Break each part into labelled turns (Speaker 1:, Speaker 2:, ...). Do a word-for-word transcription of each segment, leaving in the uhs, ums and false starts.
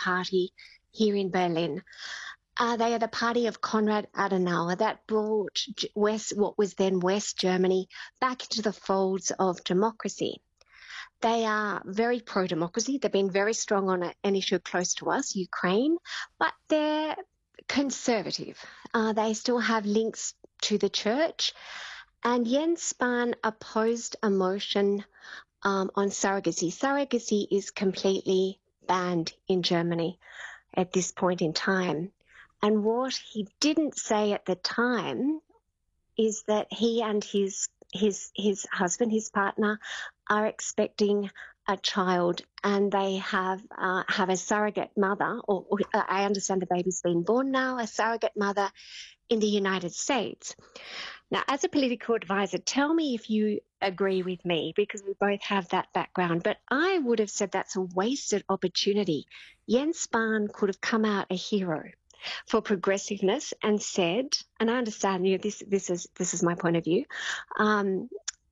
Speaker 1: party here in Berlin. Uh, they are the party of Konrad Adenauer that brought West, what was then West Germany, back into the folds of democracy. They are very pro-democracy. They've been very strong on an issue close to us, Ukraine, but they're conservative. Uh, they still have links to the church. And Jens Spahn opposed a motion um, on surrogacy. Surrogacy is completely banned in Germany at this point in time. And what he didn't say at the time is that he and his his his husband, his partner, are expecting a child, and they have uh, have a surrogate mother, or, or uh, I understand the baby's been born now, a surrogate mother in the United States. Now, as a political advisor, tell me if you agree with me, because we both have that background, but I would have said that's a wasted opportunity. Jens Spahn could have come out a hero for progressiveness and said, and I understand, you know, this this is this is my point of view, um,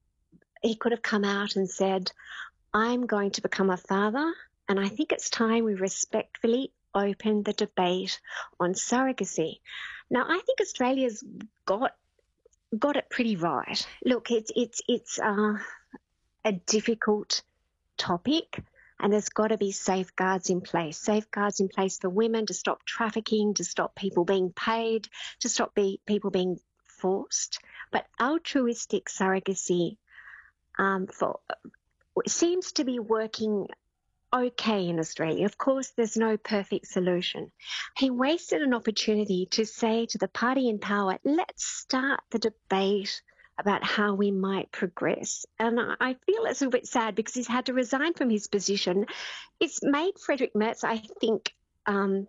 Speaker 1: he could have come out and said, I'm going to become a father, and I think it's time we respectfully open the debate on surrogacy. Now, I think Australia's got got it pretty right. Look, it's it's it's uh, a difficult topic, and there's got to be safeguards in place. Safeguards in place for women to stop trafficking, to stop people being paid, to stop be, people being forced. But altruistic surrogacy um, for seems to be working okay in Australia. Of course, there's no perfect solution. He wasted an opportunity to say to the party in power, let's start the debate about how we might progress. And I feel it's a bit sad because he's had to resign from his position. It's made Friedrich Merz, I think, um,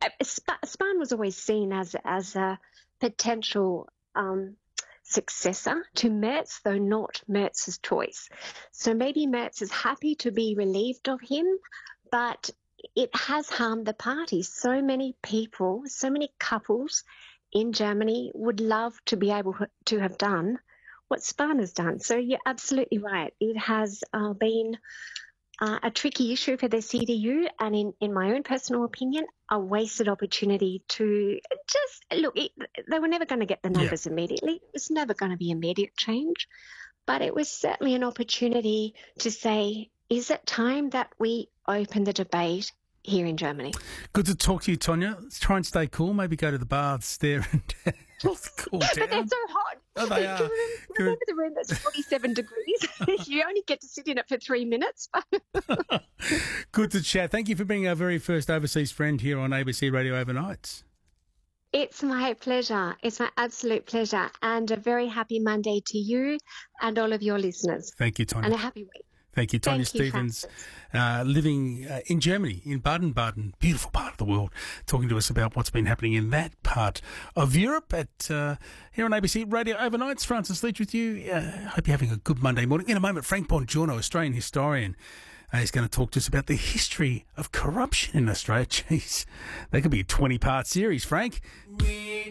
Speaker 1: Spahn was always seen as, as a potential um, successor to Merz, though not Merz's choice. So maybe Merz is happy to be relieved of him, but it has harmed the party. So many people, so many couples in Germany would love to be able to have done what Spahn has done. So you're absolutely right. It has uh, been uh, a tricky issue for the C D U, and in, in my own personal opinion, a wasted opportunity to just, look, it, they were never going to get the numbers yeah. immediately. It was never going to be immediate change, but it was certainly an opportunity to say, is it time that we open the debate here in Germany?
Speaker 2: Good to talk to you, Tonya. Let's try and stay cool. Maybe go to the baths there and cool down.
Speaker 1: But they're so hot.
Speaker 2: Oh, they are.
Speaker 1: Remember the room that's forty-seven degrees? You only get to sit in it for three minutes.
Speaker 2: Good to chat. Thank you for being our very first overseas friend here on A B C Radio Overnights.
Speaker 1: It's my pleasure. It's my absolute pleasure. And a very happy Monday to you and all of your listeners.
Speaker 2: Thank you, Tonya.
Speaker 1: And a happy week.
Speaker 2: Thank you, Tonya
Speaker 1: Thank
Speaker 2: Stevens,
Speaker 1: you,
Speaker 2: uh, living uh, in Germany, in Baden-Baden, beautiful part of the world, talking to us about what's been happening in that part of Europe at uh, here on A B C Radio Overnights. Francis Leach with you. I uh, hope you're having a good Monday morning. In a moment, Frank Bongiorno, Australian historian, uh, is going to talk to us about the history of corruption in Australia. Jeez, that could be a twenty-part series, Frank. We